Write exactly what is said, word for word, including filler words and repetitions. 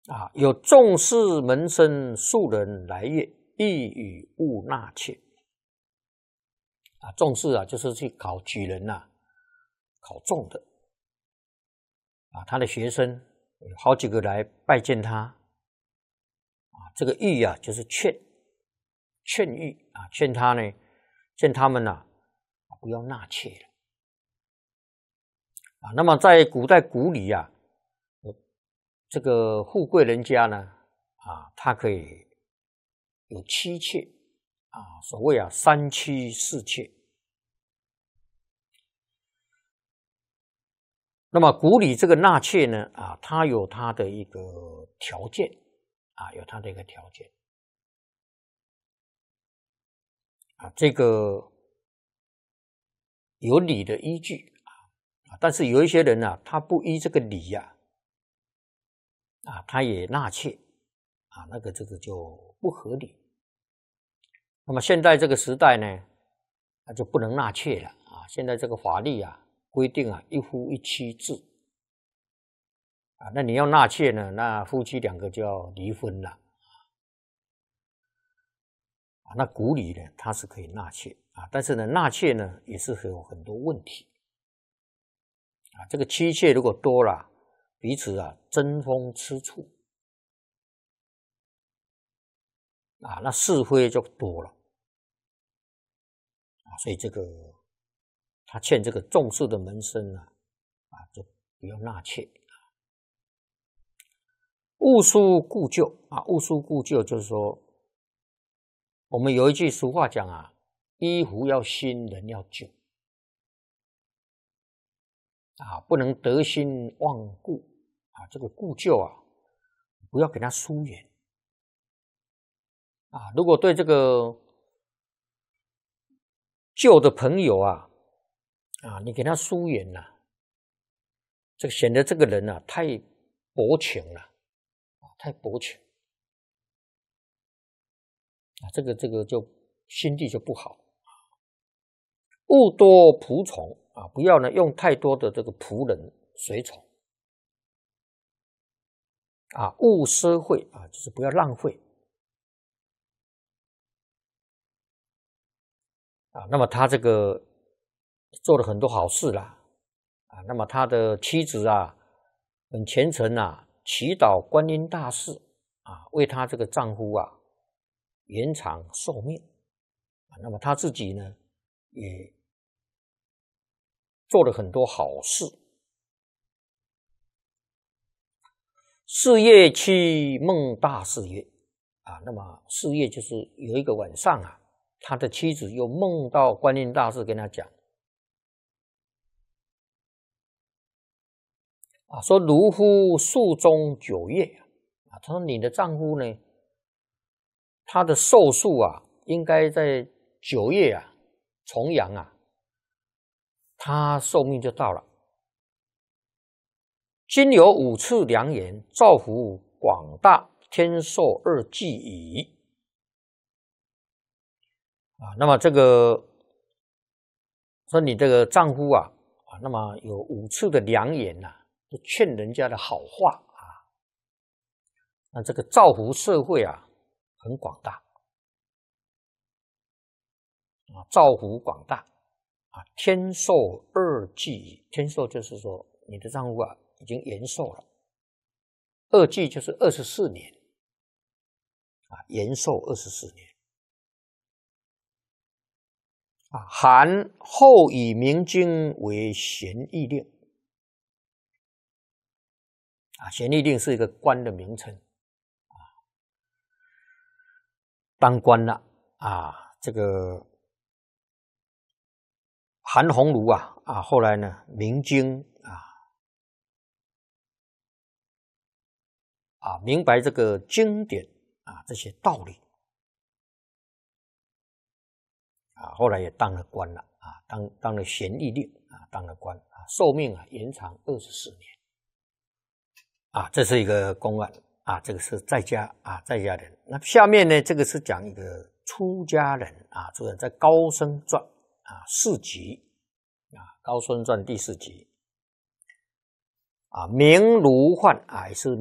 啊，有重视门生数人来谒，亦与勿纳妾。啊，重视啊，就是去考举人呐、啊，考中的啊，他的学生有好几个来拜见他啊，这个谒啊，就是劝劝谕啊，劝他呢，劝他们呐、啊，不要纳妾了啊。那么在古代古礼啊，这个富贵人家呢，啊，他可以有妻妾啊，所谓啊三妻四妾。那么古礼这个纳妾呢，啊，它有它的一个条件啊，有它的一个条件啊，这个有礼的依据啊，但是有一些人呢、啊，他不依这个礼呀、啊，啊，他也纳妾啊，那个这个就不合理。那么现在这个时代呢，那就不能纳妾了啊，现在这个法律啊。规定啊，一夫一妻制啊，那你要纳妾呢，那夫妻两个就要离婚了啊。那古礼呢，它是可以纳妾啊，但是呢，纳妾呢也是有很多问题啊。这个妻妾如果多了，彼此啊争风吃醋啊，那是非就多了啊，所以这个。他劝这个重视的门生啊，啊，就不要纳妾。勿疏故旧啊，勿疏故旧就是说，我们有一句俗话讲啊，衣服要新，人要旧啊，不能得新忘故啊，这个故旧啊，不要给他疏远啊。如果对这个旧的朋友啊，啊，你给他疏远了、啊，这个显得这个人啊太薄情了，啊，太薄情啊，这个这个就心地就不好。勿多仆从啊，不要呢用太多的这个仆人随从啊，勿奢惠啊，就是不要浪费啊。那么他这个做了很多好事啦。啊，那么他的妻子啊，很虔诚啊，祈祷观音大士啊，为他这个丈夫啊延长寿命啊。那么他自己呢，也做了很多好事。是夜期梦大士曰啊，那么是夜就是有一个晚上啊，他的妻子又梦到观音大士跟他讲。啊，说如夫寿终九月啊，他说你的丈夫呢，他的寿数啊，应该在九月啊，重阳啊，他寿命就到了。今有五次良言，造福广大，天寿二季矣。啊，那么这个说你这个丈夫啊，啊，那么有五次的良言呐、啊。劝人家的好话啊，那这个造福社会啊，很广大啊，造福广大啊，天寿二季，天寿就是说你的丈夫啊已经延寿了，二季就是二十四年啊，延寿二十四年啊，含后以明经为贤义令。啊，贤义令是一个官的名称啊，当官了啊，这个韩鸿儒啊啊，后来呢明经啊啊，明白这个经典啊这些道理啊，后来也当了官了啊，当当了贤义令啊，当了官啊，寿命啊延长二十四年。啊，这是一个公案啊，这个是在家啊，在家人。那下面呢，这个是讲一个出家人啊，这个在《高僧传》啊四集啊，《高僧传》第四集啊，名如幻啊，也是。